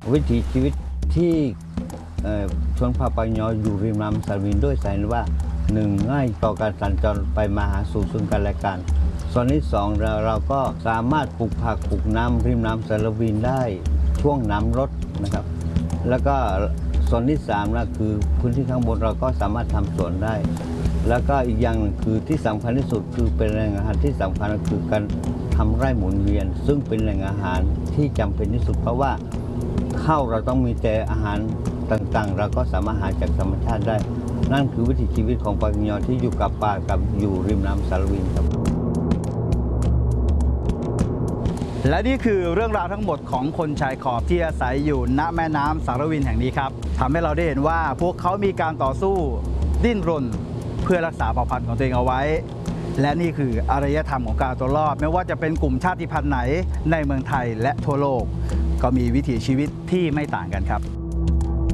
วิถีชีวิตที่ชนเผ่าปากยออยู่ริมน้ำสารวินด้วยสาเหตุว่าหนึ่งง่ายต่อการสัญจรไปมาหาสู่ซึ่งกันและกันส่วนที่สองเราก็สามารถปลูกผักปลูกน้ำริมน้ำสารวินได้ช่วงน้ำลดนะครับแล้วก็ส่วนที่สามนะคือพื้นที่ข้างบนเราก็สามารถทำสวนได้ แล้วก็อีกอย่างคือที่สำคัญที่สุดคือเป็นแหล่งอาหารที่สำคัญคือการทำไร่หมุนเวียนซึ่งเป็นแหล่งอาหารที่จำเป็นที่สุดเพราะว่าข้าวเราต้องมีแต่อาหารต่างๆเราก็สามารถหาจากธรรมชาติได้นั่นคือวิถีชีวิตของปากยอที่อยู่กับป่ากับอยู่ริมน้ำสารวินครับและนี่คือเรื่องราวทั้งหมดของคนชายขอบที่อาศัยอยู่ณแม่น้ำสารวินแห่งนี้ครับทำให้เราได้เห็นว่าพวกเขามีการต่อสู้ดิ้นรนเพื่อรักษาเผ่าพันธุ์ของตัวเองเอาไว้และนี่คืออารยธรรมของการตัวรอดไม่ว่าจะเป็นกลุ่มชาติพันธุ์ไหนในเมืองไทยและทั่วโลกก็มีวิถีชีวิตที่ไม่ต่างกันครับ